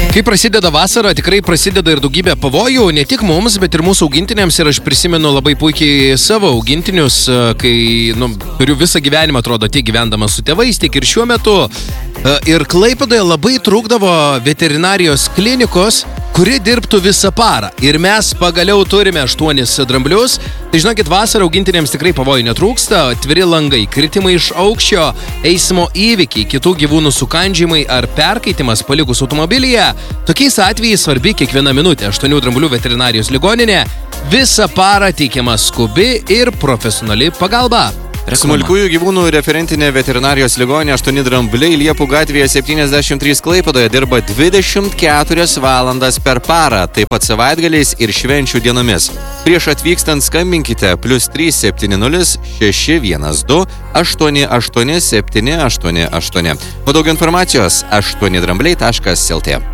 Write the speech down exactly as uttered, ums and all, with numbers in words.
Kai prasideda vasara, tikrai prasideda ir daugybė pavojų, ne tik mums, bet ir mūsų augintiniams. Ir aš prisimenu labai puikiai savo augintinius, kai nu, turiu visą gyvenimą, atrodo, tiek gyvendamas su tėvais, tiek ir šiuo metu. Ir Klaipėdoje labai trūkdavo veterinarijos klinikos, kuri dirbtų visą parą. Ir mes pagaliau turime aštuonis dramblius. Tai žinokit, vasarą augintiniams tikrai pavojų netrūksta. Atviri langai, kritimai iš aukščio, eismo įvykiai, kitų gyvūnų sukandžiamai ar perkaitimas palikus automobilyje. Tokiais atvejais svarbi kiekviena minutė. Aštuonių dramblių veterinarijos ligoninė visą parą teikiama skubi ir profesionali pagalba. Reklama. Smulkiųjų gyvūnų referentinė veterinarijos ligoninė aštuoni drambliai Liepų gatvėje septyniasdešimt trys Klaipėdoje dirba dvidešimt keturias valandas per parą, taip pat savaitgaliais ir švenčių dienomis. Prieš atvykstant skambinkite plius trys septyni nulis šeši vienas du aštuoni aštuoni septyni aštuoni aštuoni. O daug informacijos aštuoni drambliai taškas lt.